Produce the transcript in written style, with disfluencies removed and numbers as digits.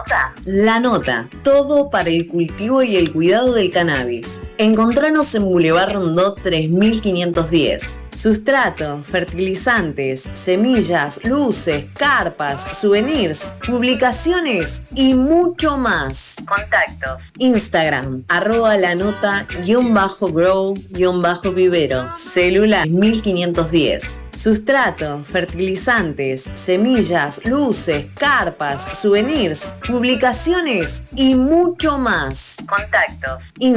nota? La Nota, todo para el cultivo y el cuidado del cannabis. Encontranos en Boulevard Rondó 3510. Sustrato, fertilizantes, semillas, luces, carpas, souvenirs, publicaciones y mucho más. Contactos. Instagram, @lanota_grow_vivero. Celular 1510. Sustrato, fertilizantes, semillas, luces, carpas, souvenirs, publicaciones y mucho más. Contactos.